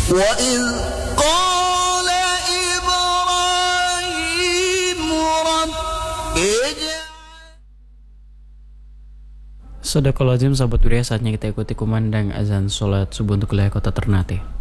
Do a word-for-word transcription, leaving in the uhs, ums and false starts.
وإذ قال إبراهيم رب اجعل. Sadaqallahul azim, sahabat Uria, saatnya kita ikuti kumandang azan sholat subuh untuk wilayah kota Ternate.